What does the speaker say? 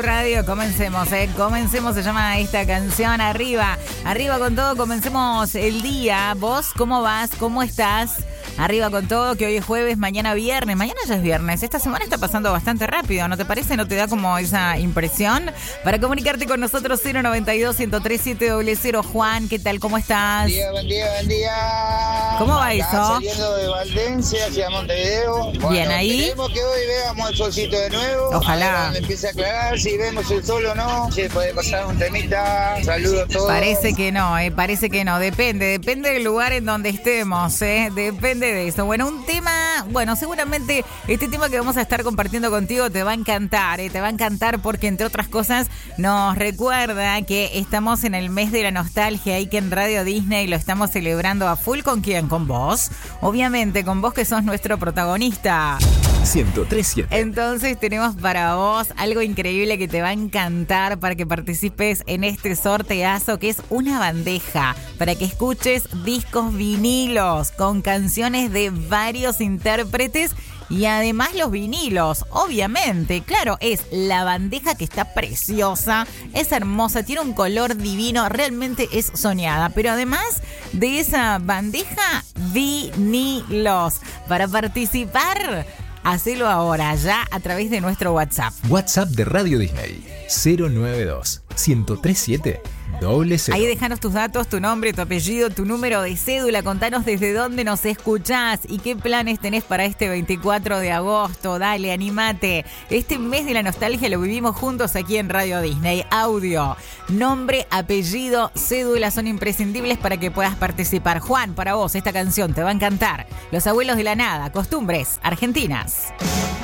tu radio. Comencemos, comencemos, se llama esta canción. Arriba con todo, comencemos el día. ¿Vos cómo vas? ¿Cómo estás? Arriba con todo, que hoy es jueves, mañana viernes. Mañana ya es viernes. Esta semana está pasando bastante rápido, ¿no te parece? ¿No te da como esa impresión? Para comunicarte con nosotros, 092-103-700. Juan, ¿qué tal? ¿Cómo estás? Buen día. ¿Cómo va Acá, eso? Saliendo de Valdencia hacia Montevideo. Bien, ahí. Esperemos que hoy veamos el solcito de nuevo. Ojalá. A ver cuando empiece a aclarar, si vemos el sol o no. Si puede pasar un temita. Saludos a todos. Parece que no, parece que no. Depende del lugar en donde estemos, depende de eso. Bueno, un tema, seguramente este tema que vamos a estar compartiendo contigo te va a encantar, te va a encantar porque entre otras cosas nos recuerda que estamos en el mes de la nostalgia y que en Radio Disney lo estamos celebrando a full. ¿Con quién? Con vos. Obviamente, con vos que sos nuestro protagonista. 103.7. Entonces tenemos para vos algo increíble que te va a encantar para que participes en este sorteazo, que es una bandeja para que escuches discos vinilos con canciones de varios intérpretes. Y además los vinilos, obviamente, claro, es la bandeja que está preciosa, es hermosa, tiene un color divino, realmente es soñada. Pero además de esa bandeja, vinilos. Para participar, hacelo ahora, ya a través de nuestro WhatsApp. WhatsApp de Radio Disney, 092-103-700. Ahí déjanos tus datos, tu nombre, tu apellido, tu número de cédula, contanos desde dónde nos escuchás y qué planes tenés para este 24 de agosto. Dale, animate. Este mes de la nostalgia lo vivimos juntos aquí en Radio Disney. Audio, nombre, apellido, cédula son imprescindibles para que puedas participar. Juan, para vos esta canción te va a encantar. Los abuelos de la nada, costumbres argentinas.